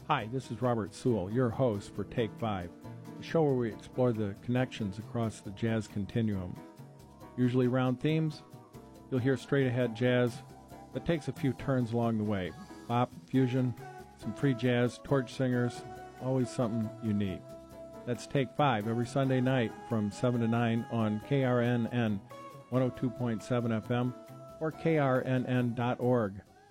Hi, this is Robert Sewell, your host for Take 5, the show where we explore the connections across the jazz continuum. Usually round themes, you'll hear straight-ahead jazz that takes a few turns along the way. Bop, fusion, some free jazz, torch singers, always something unique. That's Take 5 every Sunday night from 7 to 9 on KRNN 102.7 FM or krnn.org.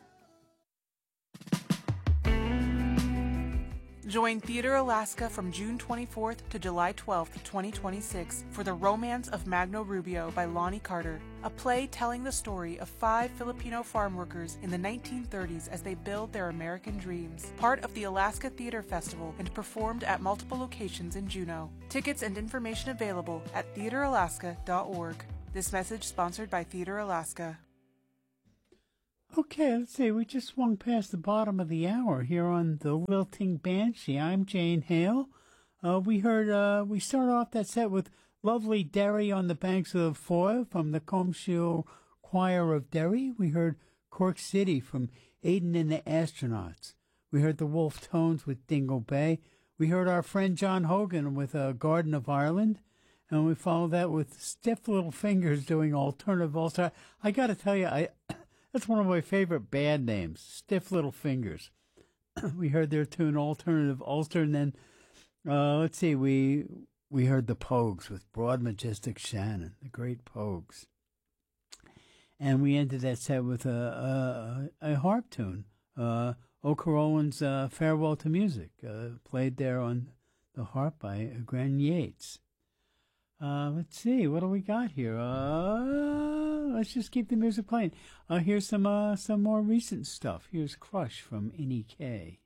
Join Theater Alaska from June 24th to July 12th, 2026 for The Romance of Magno Rubio by Lonnie Carter, a play telling the story of 5 Filipino farm workers in the 1930s as they build their American dreams. Part of the Alaska Theater Festival and performed at multiple locations in Juneau. Tickets and information available at theateralaska.org. This message sponsored by Theater Alaska. Okay, let's see. We just swung past the bottom of the hour here on the Lilting Banshee. I'm Jane Hale. We started off that set with lovely Derry on the Banks of the Foyle from the Comshiel Choir of Derry. We heard Cork City from Aiden and the Astronauts. We heard the Wolf Tones with Dingle Bay. We heard our friend John Hogan with Garden of Ireland. And we followed that with Stiff Little Fingers doing Alternative Ulster. I got to tell you, that's one of my favorite band names, Stiff Little Fingers. We heard their tune Alternative Ulster, and then, let's see, we heard the Pogues with Broad Majestic Shannon, the great Pogues. And we ended that set with a harp tune, O'Carolan's Farewell to Music, played there on the harp by Gran Yates. Let's see, what do we got here? Let's just keep the music playing. Here's some more recent stuff. Here's Crush from NEK.